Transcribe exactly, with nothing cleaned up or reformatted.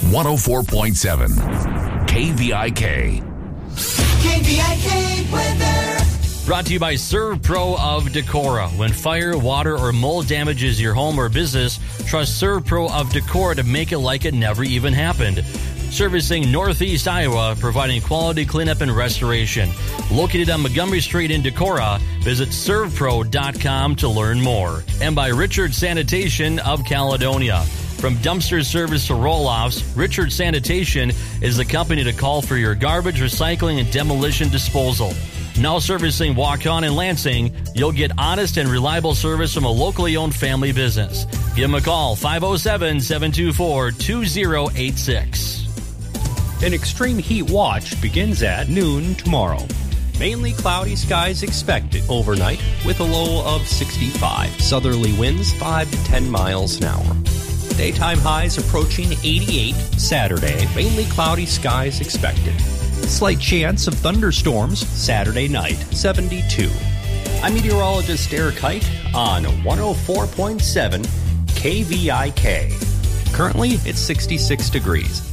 one oh four point seven K V I K. K V I K weather. Brought to you by ServPro of Decorah. When fire, water, or mold damages your home or business, trust ServPro of Decorah to make it like it never even happened. Servicing Northeast Iowa, providing quality cleanup and restoration. Located on Montgomery Street in Decorah, visit serv pro dot com to learn more. And by Richard Sanitation of Caledonia. From dumpster service to roll-offs, Richard Sanitation is the company to call for your garbage, recycling, and demolition disposal. Now servicing Waukon and Lansing, you'll get honest and reliable service from a locally owned family business. Give them a call, five oh seven, seven two four, two oh eight six. An extreme heat watch begins at noon tomorrow. Mainly cloudy skies expected overnight with a low of sixty-five. Southerly winds five to ten miles an hour. Daytime highs approaching eighty-eight. Saturday, mainly cloudy skies expected. Slight chance of thunderstorms Saturday night, seventy-two. I'm meteorologist Eric Height on one oh four point seven K V I K. Currently, it's sixty-six degrees.